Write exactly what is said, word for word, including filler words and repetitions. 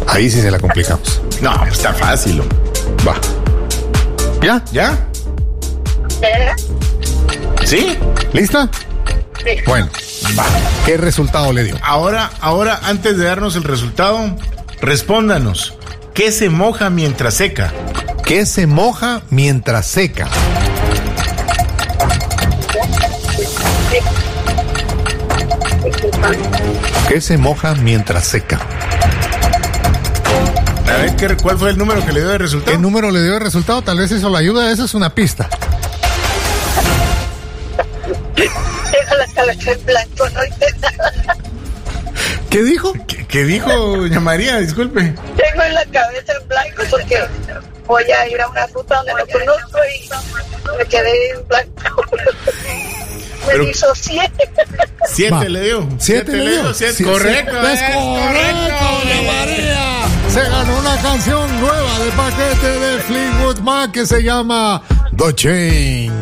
Ahí sí se la complicamos. No, está fácil. Va. ¿Ya? ¿Ya? ¿Sí? ¿Lista? Sí. Bueno, va. ¿Qué resultado le dio? Ahora, ahora, antes de darnos el resultado, respóndanos. ¿Qué se moja mientras seca? ¿Qué se moja mientras seca? ¿Qué se moja mientras seca? A ver, ¿qué, ¿cuál fue el número que le dio de resultado? ¿Qué número le dio de resultado? Tal vez eso la ayuda, esa es una pista. Tengo la cabeza en blanco, no hice nada. ¿Qué dijo? ¿Qué, qué dijo doña María? Disculpe. Tengo en la cabeza en blanco porque voy a ir a una ruta donde no conozco y me quedé en blanco. Me Pero- disocié. Siete Va. le dio. ¿Siete le dio? Siete. Sí, Correcto. sí. Es es correcto, doña María. Se ganó una canción nueva de paquete de Fleetwood Mac que se llama The Chain.